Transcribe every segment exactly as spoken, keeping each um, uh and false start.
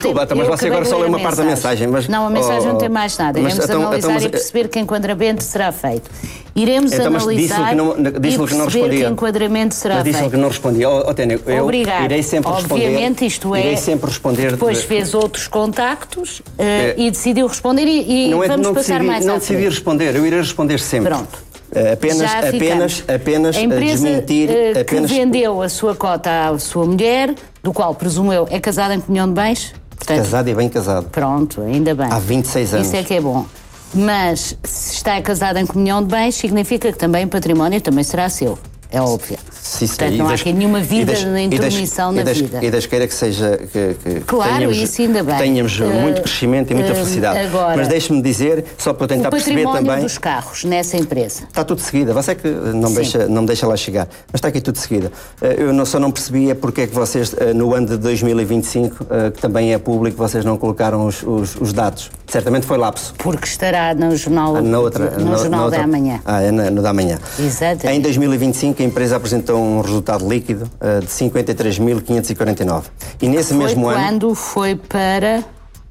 Desculpa, mas você agora só lê uma parte da mensagem. Mas, não, a mensagem oh, não tem mais nada. Iremos então, analisar então, mas, e perceber que enquadramento será feito. Iremos então, analisar que não, e perceber que, não respondia. que enquadramento será mas feito. Disse-lhe que não respondia. Oh, oh, Tênia, eu Obrigado. irei sempre Obviamente, responder. Isto é, irei sempre responder. Depois de... fez outros contactos uh, é, e decidiu responder e, e não é, vamos não passar decidi, mais Não à decidi frente. responder, eu irei responder sempre. Pronto. Apenas, apenas, apenas a empresa desmentir... Uh, apenas... que vendeu a sua cota à sua mulher, do qual, presumo eu, é casada em comunhão de bens? Portanto, casado e bem casado. Pronto, ainda bem. Há vinte e seis anos. Isso é que é bom. Mas, se está casado em comunhão de bens, significa que também o património também será seu. É óbvio. Sim, sim. Portanto, não há aqui nenhuma vida na intermissão na vida. E das queira que seja... Que, que claro, tenhamos, isso ainda bem. Que tenhamos uh, muito crescimento e muita uh, felicidade. Agora, mas deixe-me dizer, só para eu tentar perceber também... O património dos carros nessa empresa. Está tudo de seguida. Você é que não me, deixa, não me deixa lá chegar. Mas está aqui tudo de seguida. Eu não, só não percebia porque é que vocês, no ano de dois mil e vinte e cinco, que também é público, vocês não colocaram os, os, os dados. Certamente foi lapso. Porque estará no jornal, ah, na outra, no na, jornal na outra, da manhã. Ah, é no da manhã. Exatamente. Em dois mil e vinte e cinco, a empresa apresentou um resultado líquido uh, de cinquenta e três mil quinhentos e quarenta e nove. E nesse foi mesmo quando ano... quando foi para...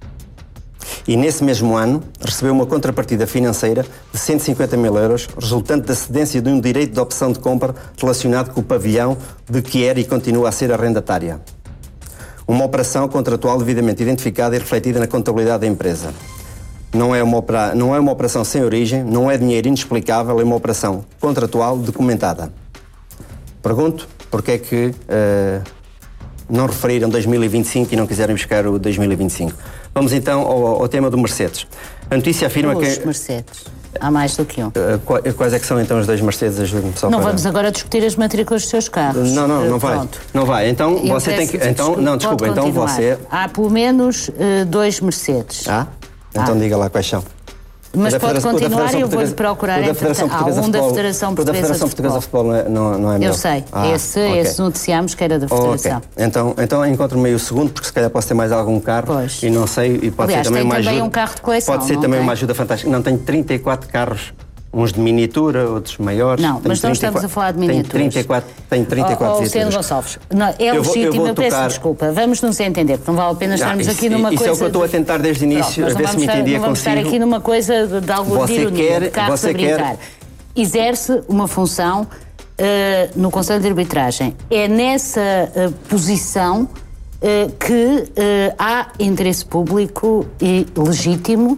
E nesse mesmo ano recebeu uma contrapartida financeira de cento e cinquenta mil euros, resultante da cedência de um direito de opção de compra relacionado com o pavilhão de que era e continua a ser arrendatária. Uma operação contratual devidamente identificada e refletida na contabilidade da empresa. Não é, uma opera... não é uma operação sem origem, não é dinheiro inexplicável, é uma operação contratual documentada. Pergunto, porque é que uh, não referiram dois mil e vinte e cinco e não quiseram buscar o dois mil e vinte e cinco? Vamos então ao, ao tema do Mercedes. A notícia afirma os que... Os Mercedes. Há mais do que um. Uh, quais é que são então os dois Mercedes? Ajude-me só Não para... vamos agora discutir as matrículas dos seus carros. Não, não, não vai. Pronto. Não vai. Então Eu você tem que... Então, desculpa, não, desculpa. Então continuar. você... Há pelo menos uh, dois Mercedes. Ah? Então ah. diga lá quais são. Mas pode continuar e eu vou-lhe procurar. O da Federação Portuguesa Há um de da Futebol. Federação O da Portuguesa Federação de Portuguesa de Futebol. Futebol não é, não é melhor. Eu sei. Ah, esse, okay. esse noticiámos que era da Federação. Okay. Então, então encontro-me aí o segundo, porque se calhar posso ter mais algum carro. Pois. E não sei. E pode Aliás, ser também tem uma também ajuda. um carro de coleção. Pode ser não também tem? uma ajuda fantástica. Não, tenho trinta e quatro carros. Uns de miniatura, outros maiores. Não, mas não estamos a falar de miniaturas. Tenho trinta e quatro, tenho trinta e quatro oh, oh, viaturas. Gonçalves, não, é eu vou, legítimo, eu, eu peço tocar... desculpa. Vamos nos entender, porque não vale a pena estarmos ah, isso, aqui numa isso coisa... Isso é o que eu estou a tentar desde o início, Pronto, a ver se me estar, entendia não vamos consigo. estar aqui numa coisa de, de algo você de ironia, quer, de carros você a brincar. Quer... Exerce uma função uh, no Conselho de Arbitragem. É nessa uh, posição uh, que uh, há interesse público e legítimo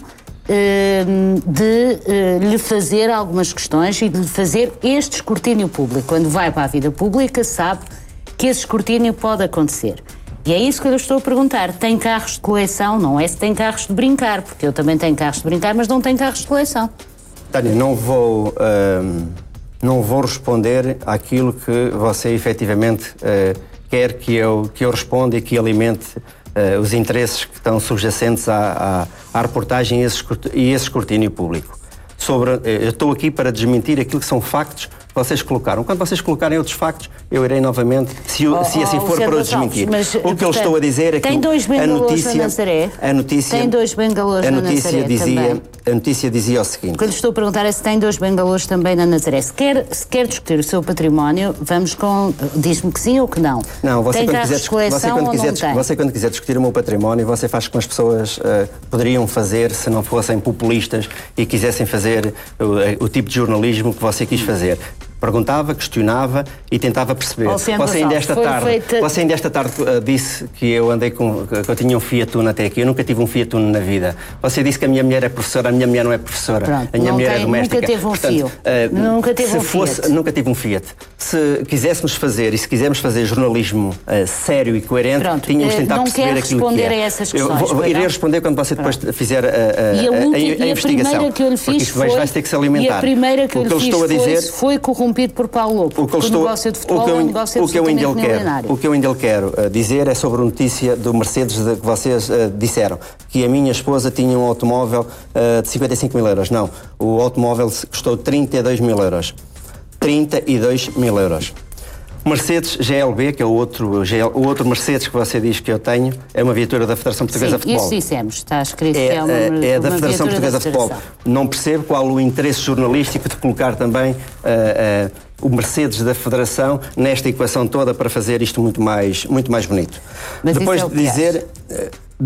de uh, lhe fazer algumas questões e de lhe fazer este escrutínio público. Quando vai para a vida pública, sabe que esse escrutínio pode acontecer. E é isso que eu lhe estou a perguntar. Tem carros de coleção? Não é se tem carros de brincar, porque eu também tenho carros de brincar, mas não tenho carros de coleção. Tânia, não vou, uh, não vou responder àquilo que você efetivamente uh, quer que eu, que eu responda e que alimente Uh, os interesses que estão subjacentes à, à, à reportagem e esse, e esse escrutínio público. Sobre, uh, eu estou aqui para desmentir aquilo que são factos que vocês colocaram. Quando vocês colocarem outros factos, eu irei novamente, se, oh, se assim oh, for, para os desmentir. Mas, o que portanto, eu estou a dizer é que tem dois a notícia, na Nazaré. A notícia, tem dois bengalôs a na notícia Nazaré dizia, também. A notícia dizia o seguinte... O que eu lhe estou a perguntar é se tem dois bengalôs também na Nazaré. Se quer, se quer discutir o seu património, vamos com... Diz-me que sim ou que não. Não, você tem quando, carros quiser, de coleção você, quando ou quiser, não tem? você quando quiser discutir o meu património, você faz como as pessoas uh, poderiam fazer se não fossem populistas e quisessem fazer o, o tipo de jornalismo que você quis fazer. Perguntava, questionava e tentava perceber. Você ainda esta tarde, feita... você ainda esta tarde uh, disse que eu andei com, que eu tinha um Fiat Uno até aqui. Eu nunca tive um Fiat Uno na vida. Você disse que a minha mulher é professora, a minha mulher não é professora. Pronto, a minha mulher tem, é doméstica. Nunca teve um Portanto, fio. Uh, nunca teve se um fosse, Fiat. Nunca tive um Fiat. Se quiséssemos fazer e se quisermos fazer jornalismo uh, sério e coerente, Pronto, tínhamos de tentar não perceber aquilo que é. Não quer responder a essas questões. Eu vou, irei responder quando você depois Pronto. fizer a, a, e a, a, a, a e investigação. A primeira que eu lhe fiz foi, vai ter que se alimentar. E a primeira que eu o que lhe eu fiz estou a dizer, foi, foi corrompido por Paulo Lopo. O que eu estou, o negócio de futebol o que eu, é um negócio o que eu ainda lhe quero, milionário. O que eu ainda lhe quero uh, dizer é sobre a notícia do Mercedes de, que vocês uh, disseram, que a minha esposa tinha um automóvel uh, de cinquenta e cinco mil euros. Não, o automóvel custou trinta e dois mil euros. trinta e dois mil euros. O Mercedes G L B, que é o outro, G L, o outro Mercedes que você diz que eu tenho, é uma viatura da Federação Portuguesa Sim, de Futebol. isso dissemos, está escrito é, que é uma, é uma da Federação Portuguesa de Futebol. Não percebo qual o interesse jornalístico de colocar também uh, uh, o Mercedes da Federação nesta equação toda para fazer isto muito mais, muito mais bonito. Mas Depois isso é o de dizer... que